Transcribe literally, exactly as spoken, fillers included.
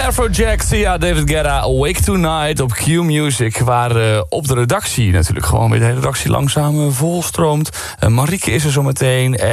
Afrojack, Sia, David Guetta, Awake Tonight op Q Music. Waar uh, op de redactie natuurlijk gewoon weer de hele redactie langzaam uh, volstroomt. Uh, Marieke is er zo meteen.